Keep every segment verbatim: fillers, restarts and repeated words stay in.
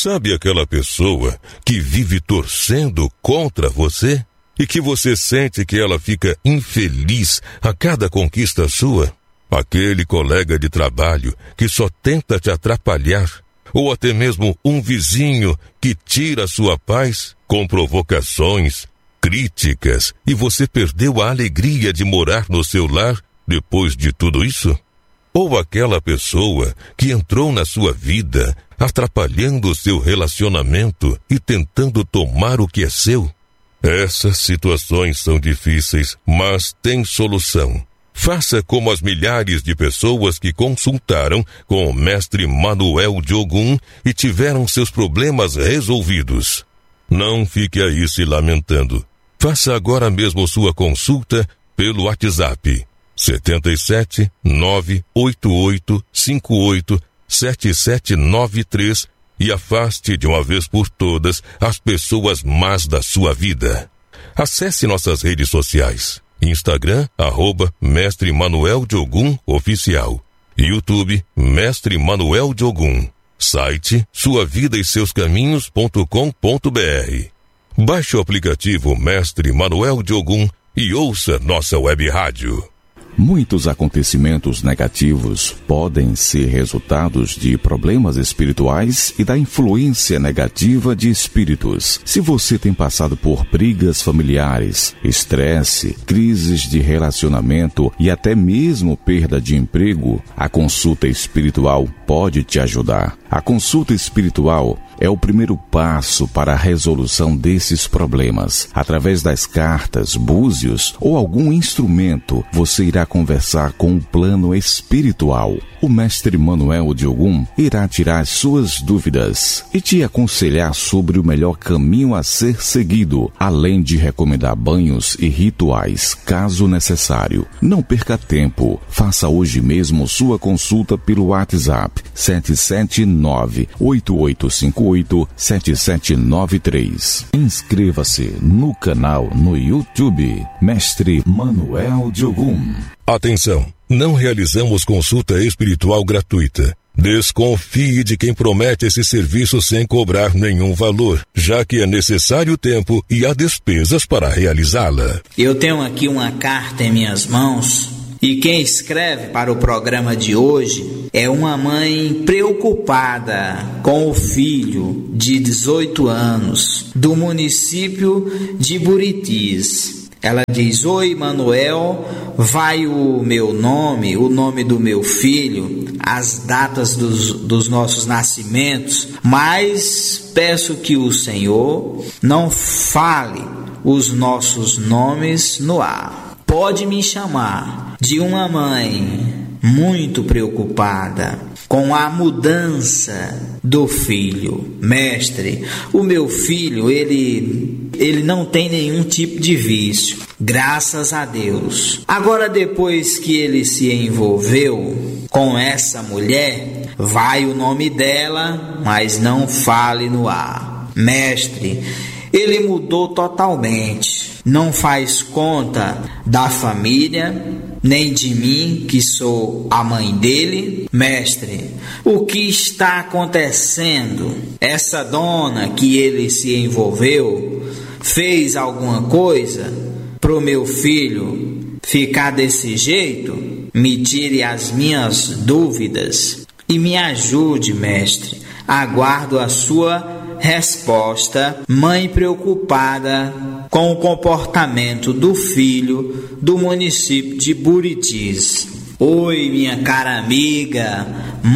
Sabe aquela pessoa que vive torcendo contra você e que você sente que ela fica infeliz a cada conquista sua? Aquele colega de trabalho que só tenta te atrapalhar, ou até mesmo um vizinho que tira sua paz com provocações, críticas, e você perdeu a alegria de morar no seu lar depois de tudo isso? Ou aquela pessoa que entrou na sua vida atrapalhando o seu relacionamento e tentando tomar o que é seu? Essas situações são difíceis, mas têm solução. Faça como as milhares de pessoas que consultaram com o mestre Manuel de Ogum e tiveram seus problemas resolvidos. Não fique aí se lamentando. Faça agora mesmo sua consulta pelo WhatsApp setenta e sete, nove oito oito cinco oito sete sete nove três e afaste de uma vez por todas as pessoas más da sua vida. Acesse nossas redes sociais. Instagram, arroba Mestre Manuel de Ogum Oficial. YouTube, Mestre Manuel de Ogum. Site, sua vida e seus caminhos ponto com ponto br. Baixe o aplicativo Mestre Manuel de Ogum e ouça nossa web rádio. Muitos acontecimentos negativos podem ser resultados de problemas espirituais e da influência negativa de espíritos. Se você tem passado por brigas familiares, estresse, crises de relacionamento e até mesmo perda de emprego, a consulta espiritual pode te ajudar. A consulta espiritual é o primeiro passo para a resolução desses problemas. Através das cartas, búzios ou algum instrumento, você irá conversar com o plano espiritual. O mestre Manuel de Ogum irá tirar suas dúvidas e te aconselhar sobre o melhor caminho a ser seguido, além de recomendar banhos e rituais, caso necessário. Não perca tempo. Faça hoje mesmo sua consulta pelo WhatsApp sete sete nove oito oito cinco oito sete sete nove três. Inscreva-se no canal no YouTube Mestre Manuel de Ogum. Atenção! Não realizamos consulta espiritual gratuita. Desconfie de quem promete esse serviço sem cobrar nenhum valor, já que é necessário tempo e há despesas para realizá-la. Eu tenho aqui uma carta em minhas mãos e quem escreve para o programa de hoje é uma mãe preocupada com o filho de dezoito anos do município de Buritis. Ela diz: oi Manuel, vai o meu nome, o nome do meu filho, as datas dos, dos nossos nascimentos, mas peço que o Senhor não fale os nossos nomes no ar. Pode me chamar de uma mãe muito preocupada com a mudança do filho. Mestre, o meu filho, ele, ele não tem nenhum tipo de vício, graças a Deus. Agora, depois que ele se envolveu com essa mulher, vai o nome dela, mas não fale no ar. Mestre, ele mudou totalmente, não faz conta da família, nem de mim, que sou a mãe dele. Mestre, o que está acontecendo? Essa dona que ele se envolveu fez alguma coisa pro meu filho ficar desse jeito? Me tire as minhas dúvidas e me ajude, mestre. Aguardo a sua resposta, mãe preocupada com o comportamento do filho do município de Buritis. Oi, minha cara amiga,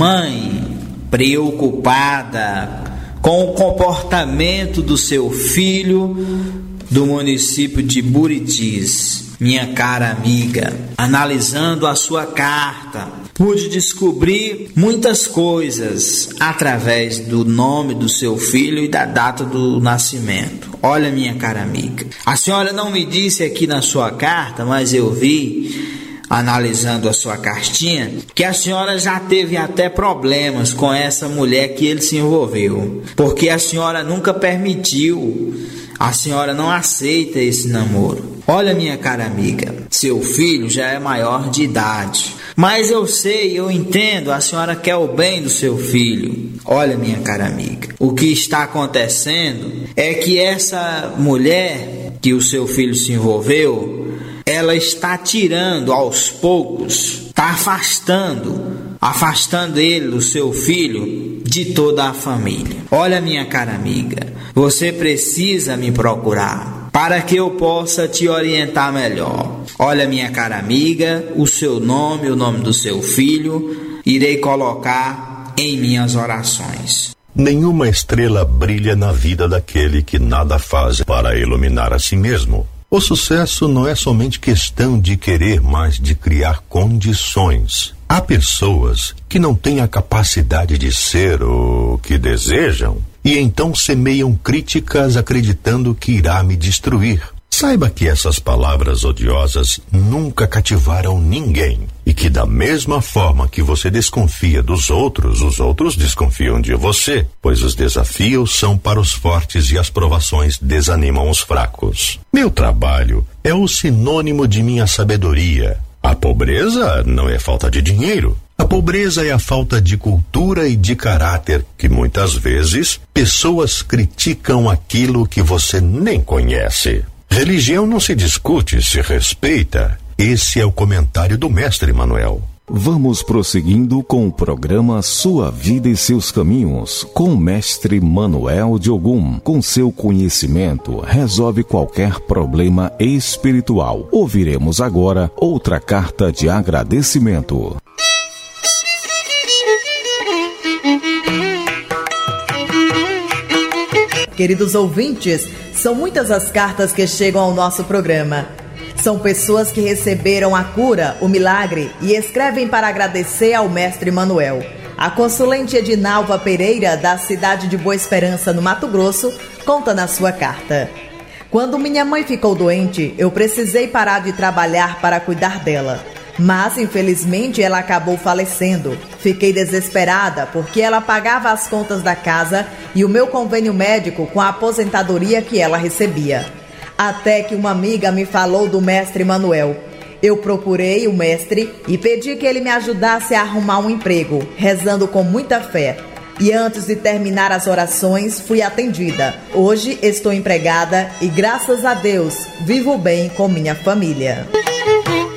mãe preocupada com o comportamento do seu filho do município de Buritis. Minha cara amiga, analisando a sua carta, pude descobrir muitas coisas através do nome do seu filho e da data do nascimento. Olha, minha cara amiga, a senhora não me disse aqui na sua carta, mas eu vi, analisando a sua cartinha, que a senhora já teve até problemas com essa mulher que ele se envolveu, porque a senhora nunca permitiu, a senhora não aceita esse namoro. Olha, minha cara amiga, Seu filho já é maior de idade. Mas eu sei, eu entendo, a senhora quer o bem do seu filho. Olha, minha cara amiga, o que está acontecendo é que essa mulher que o seu filho se envolveu, ela está tirando aos poucos, está afastando, afastando ele, o seu filho, de toda a família. Olha, minha cara amiga, você precisa me procurar para que eu possa te orientar melhor. Olha, minha cara amiga, o seu nome, o nome do seu filho, irei colocar em minhas orações. Nenhuma estrela brilha na vida daquele que nada faz para iluminar a si mesmo. O sucesso não é somente questão de querer, mas de criar condições. Há pessoas que não têm a capacidade de ser o que desejam e então semeiam críticas acreditando que irá me destruir. Saiba que essas palavras odiosas nunca cativaram ninguém e que da mesma forma que você desconfia dos outros, os outros desconfiam de você, pois os desafios são para os fortes e as provações desanimam os fracos. Meu trabalho é o sinônimo de minha sabedoria. A pobreza não é falta de dinheiro. A pobreza é a falta de cultura e de caráter que muitas vezes pessoas criticam aquilo que você nem conhece. Religião não se discute, se respeita. Esse é o comentário do mestre Manuel. Vamos prosseguindo com o programa Sua Vida e Seus Caminhos, com o mestre Manuel de Ogum. Com seu conhecimento, resolve qualquer problema espiritual. Ouviremos agora outra carta de agradecimento. Queridos ouvintes, são muitas as cartas que chegam ao nosso programa. São pessoas que receberam a cura, o milagre e escrevem para agradecer ao mestre Manuel. A consulente Edinalva Pereira, da cidade de Boa Esperança, no Mato Grosso, conta na sua carta: quando minha mãe ficou doente, eu precisei parar de trabalhar para cuidar dela. Mas, infelizmente, ela acabou falecendo. Fiquei desesperada porque ela pagava as contas da casa e o meu convênio médico com a aposentadoria que ela recebia. Até que uma amiga me falou do mestre Manuel. Eu procurei o mestre e pedi que ele me ajudasse a arrumar um emprego, rezando com muita fé. E antes de terminar as orações, fui atendida. Hoje estou empregada e, graças a Deus, vivo bem com minha família.